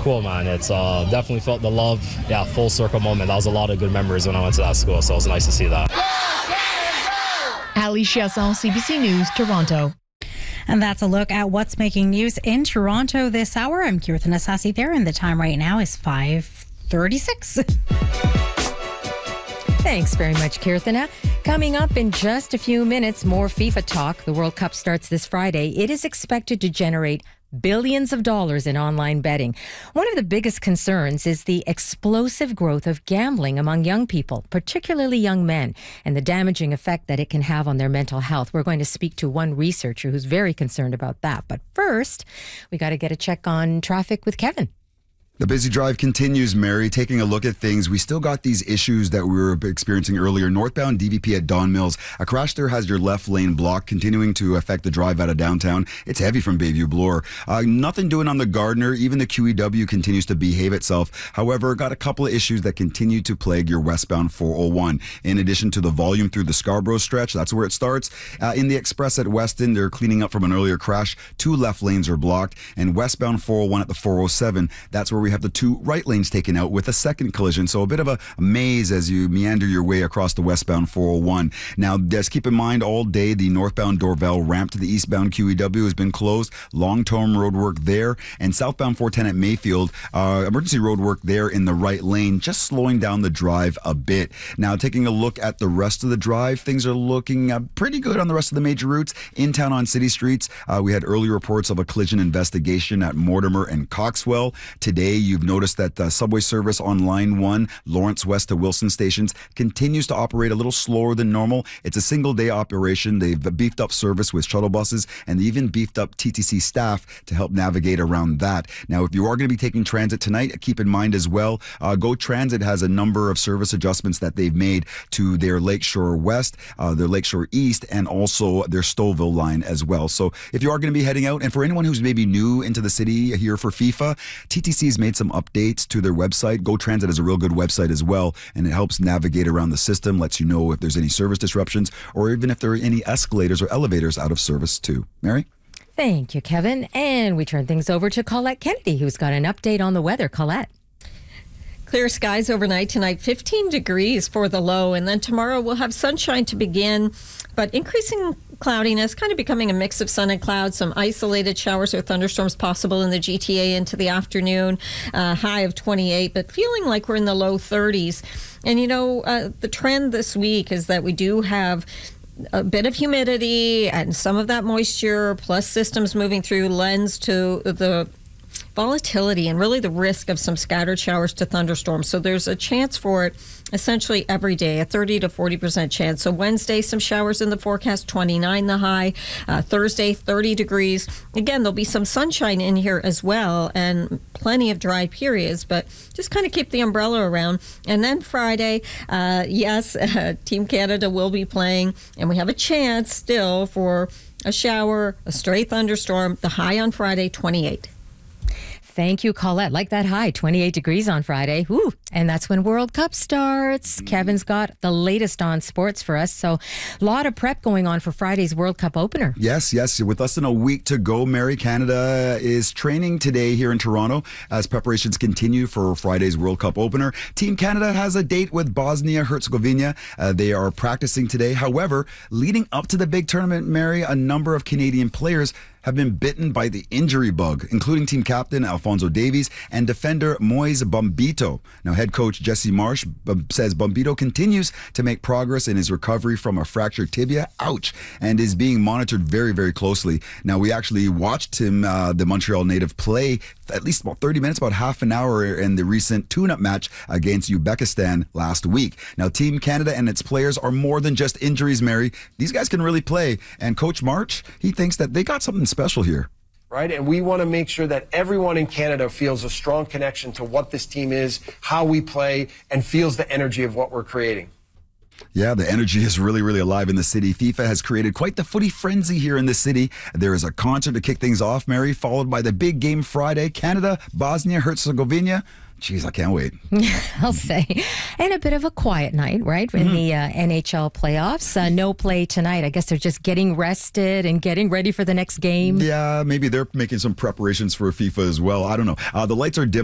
cool, man. It's definitely felt the love. Yeah, full circle moment. That was a lot of good memories when I went to that school, so it was nice to see that. Ali Chiasson, CBC News, Toronto. And that's a look at what's making news in Toronto this hour. I'm Kirtana Sassi there, and the time right now is 5:36. Thanks very much, Kirtana. Coming up in just a few minutes, more FIFA talk. The World Cup starts this Friday. It is expected to generate billions of dollars in online betting. One of the biggest concerns is the explosive growth of gambling among young people, particularly young men, and the damaging effect that it can have on their mental health. We're going to speak to one researcher who's very concerned about that. But first, we got to get a check on traffic with Kevin. The busy drive continues, Mary. Taking a look at things, we still got these issues that we were experiencing earlier. Northbound DVP at Don Mills. A crash there has your left lane blocked, continuing to affect the drive out of downtown. It's heavy from Bayview Bloor. Nothing doing on the Gardner. Even the QEW continues to behave itself. However, got a couple of issues that continue to plague your westbound 401. In addition to the volume through the Scarborough stretch, that's where it starts. In the Express at Weston, they're cleaning up from an earlier crash. 2 left lanes are blocked. And westbound 401 at the 407, that's where we have the 2 right lanes taken out with a second collision. So a bit of a maze as you meander your way across the westbound 401. Now, just keep in mind all day the northbound Dorval ramp to the eastbound QEW has been closed. Long-term road work there. And southbound 410 at Mayfield, emergency road work there in the right lane, just slowing down the drive a bit. Now, taking a look at the rest of the drive, things are looking pretty good on the rest of the major routes. In town on city streets, we had early reports of a collision investigation at Mortimer and Coxwell. Today, you've noticed that the subway service on Line 1, Lawrence West to Wilson stations, continues to operate a little slower than normal. It's a single-day operation. They've beefed up service with shuttle buses, and they even beefed up TTC staff to help navigate around that. Now, if you are going to be taking transit tonight, keep in mind as well, Go Transit has a number of service adjustments that they've made to their Lakeshore West, their Lakeshore East, and also their Stouffville line as well. So if you are going to be heading out, and for anyone who's maybe new into the city here for FIFA, TTC's made some updates to their website. Go Transit is a real good website as well, and it helps navigate around the system, lets you know if there's any service disruptions or even if there are any escalators or elevators out of service too. Mary? Thank you, Kevin. And we turn things over to Colette Kennedy, who's got an update on the weather. Colette. Clear skies overnight tonight, 15 degrees for the low. And then tomorrow we'll have sunshine to begin, but increasing cloudiness, kind of becoming a mix of sun and clouds. Some isolated showers or thunderstorms possible in the GTA into the afternoon. High of 28, but feeling like we're in the low 30s. And, you know, the trend this week is that we do have a bit of humidity and some of that moisture, plus systems moving through, lends to the volatility and really the risk of some scattered showers to thunderstorms. So there's a chance for it essentially every day, a 30 to 40% chance. So Wednesday, some showers in the forecast, 29 the high. Thursday, 30 degrees. Again, there'll be some sunshine in here as well and plenty of dry periods, but just kind of keep the umbrella around. And then Friday, yes, Team Canada will be playing, and we have a chance still for a shower, a stray thunderstorm. The high on Friday, 28. Thank you, Colette. Like that high, 28 degrees on Friday. Woo. And that's when World Cup starts. Kevin's got the latest on sports for us. So a lot of prep going on for Friday's World Cup opener. Yes. With less than a week to go, Mary, Canada is training today here in Toronto as preparations continue for Friday's World Cup opener. Team Canada has a date with Bosnia-Herzegovina. They are practicing today. However, leading up to the big tournament, Mary, a number of Canadian players have been bitten by the injury bug, including team captain Alphonso Davies and defender Moise Bombito. Now, head coach Jesse Marsh says Bombito continues to make progress in his recovery from a fractured tibia, ouch, and is being monitored very, very closely. Now, we actually watched him, the Montreal native, play at least about 30 minutes, about half an hour in the recent tune-up match against Uzbekistan last week. Now, Team Canada and its players are more than just injuries, Mary. These guys can really play, and Coach March, he thinks that they got something special here. Right, and we want to make sure that everyone in Canada feels a strong connection to what this team is, how we play, and feels the energy of what we're creating. Yeah, the energy is really, really alive in the city. FIFA has created quite the footy frenzy here in the city. There is a concert to kick things off, Mary, followed by the big game Friday, Canada, Bosnia-Herzegovina. Jeez, I can't wait. I'll say. And a bit of a quiet night, right? In the NHL playoffs. No play tonight. I guess they're just getting rested and getting ready for the next game. Yeah, maybe they're making some preparations for FIFA as well. I don't know. The lights are dim.